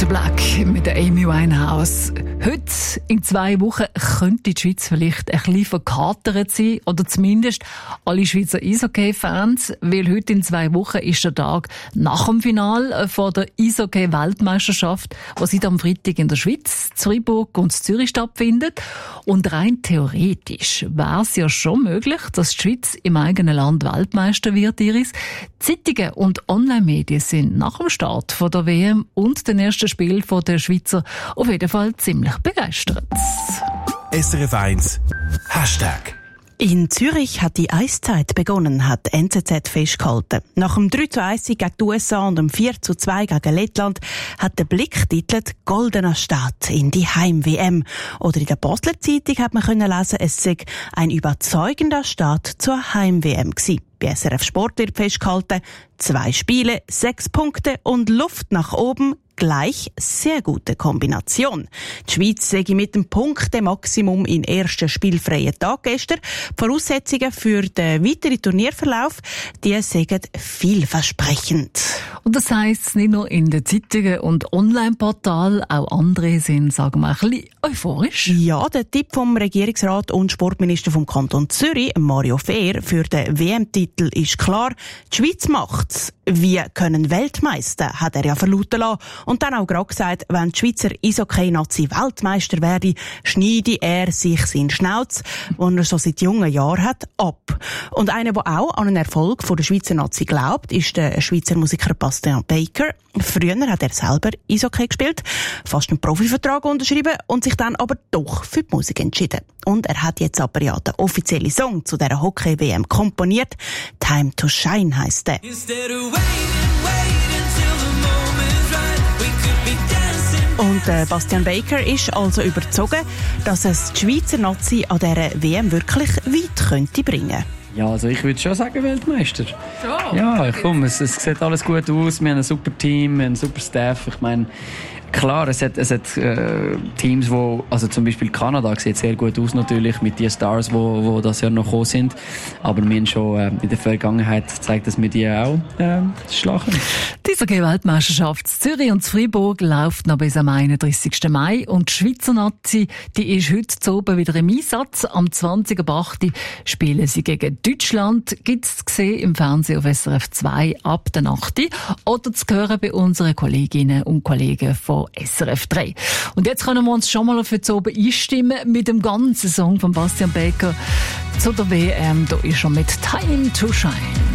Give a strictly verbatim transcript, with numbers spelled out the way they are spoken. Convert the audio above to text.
to Black mit der Amy Winehouse. Heute, in zwei Wochen, könnte die Schweiz vielleicht ein bisschen verkatert sein, oder zumindest alle Schweizer Eishockey-Fans, weil heute in zwei Wochen ist der Tag nach dem Finale von der Eishockey-Weltmeisterschaft, die seit am Freitag in der Schweiz, Freiburg und Zürich stattfindet. Und rein theoretisch wäre es ja schon möglich, dass die Schweiz im eigenen Land Weltmeister wird, Iris. Zeitungen und Online-Medien sind nach dem Start von der W M und den ersten Spiel von der Schweizer auf jeden Fall ziemlich begeistert. S R F eins Hashtag. In Zürich hat die Eiszeit begonnen, hat N Z Z festgehalten. Nach dem drei zu eins gegen die U S A und dem vier zu zwei gegen Lettland hat der Blick titelt «Goldener Start in die Heim-W M». Oder in der Basler Zeitung hat man können lesen, es sei ein überzeugender Start zur Heim-W M gewesen. Bei S R F Sport wird festgehalten, zwei Spiele, sechs Punkte und Luft nach oben, gleich sehr gute Kombination. Die Schweiz sei mit dem Punktemaximum im ersten spielfreien Tag gestern. Die Voraussetzungen für den weiteren Turnierverlauf, die seien vielversprechend. Und das heisst, nicht nur in den Zeitungen und Online-Portalen, auch andere sind, sagen wir, ein bisschen euphorisch. Ja, der Tipp vom Regierungsrat und Sportminister vom Kanton Zürich, Mario Fehr, für den W M-Titel ist klar, die Schweiz macht's. Wir können Weltmeister, hat er ja verlauten lassen. Und dann auch gerade gesagt, wenn die Schweizer Eishockey-Nazi Weltmeister werde, schneide er sich seinen Schnauz, den er schon seit jungen Jahren hat, ab. Und einer, der auch an einen Erfolg von der Schweizer Nazi glaubt, ist der Schweizer Musiker Bastian Baker. Früher hat er selber Eishockey gespielt, fast einen Profivertrag unterschrieben und sich dann aber doch für die Musik entschieden. Und er hat jetzt aber ja den offiziellen Song zu dieser Hockey-W M komponiert. «Time to Shine» heisst der. Und äh, Bastian Baker ist also überzeugt, dass es die Schweizer Nazi an dieser W M wirklich weit könnte bringen. Ja, also ich würde schon sagen Weltmeister. Ja, ja ich komme, es, es sieht alles gut aus, wir haben ein super Team, einen super Staff. Ich meine, klar, es hat, es hat äh, Teams, wo, also zum Beispiel Kanada sieht sehr gut aus natürlich, mit den Stars, die wo, wo das Jahr noch gekommen sind. Aber wir haben schon äh, in der Vergangenheit gezeigt, dass wir die auch äh, schlagen. Die Eishockey-Weltmeisterschaft Zürich und Freiburg läuft noch bis am einunddreissigsten Mai. Und die Schweizer Nazi, die ist heute zu oben wieder im Einsatz. Am zwanzig Uhr acht spielen sie gegen Deutschland. Gibt es zu sehen im Fernsehen auf S R F zwei ab der acht oder zu hören bei unseren Kolleginnen und Kollegen von S R F drei. Und jetzt können wir uns schon mal für zu oben einstimmen mit dem ganzen Song von Bastian Baker zu der W M. Da ist er mit «Time to Shine».